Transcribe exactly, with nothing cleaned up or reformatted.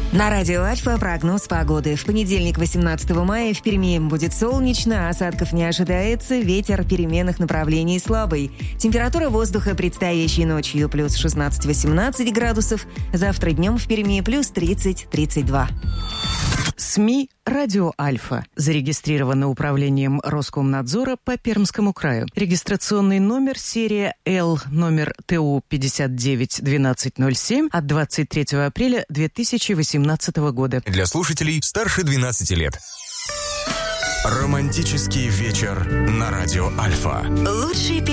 На радио Альфа прогноз погоды. В понедельник, восемнадцатого мая, в Перми будет солнечно, осадков не ожидается, ветер переменных направлений слабый. Температура воздуха предстоящей ночью плюс шестнадцать-восемнадцать градусов, завтра днем в Перми плюс тридцать-тридцать два. СМИ «Радио Альфа». Зарегистрировано управлением Роскомнадзора по Пермскому краю. Регистрационный номер серия Л, номер ТУ пятьдесят девять двенадцать ноль семь от двадцать третьего апреля две тысячи восемнадцатого года. Для слушателей старше двенадцати лет. Романтический вечер на радио Альфа. Лучшие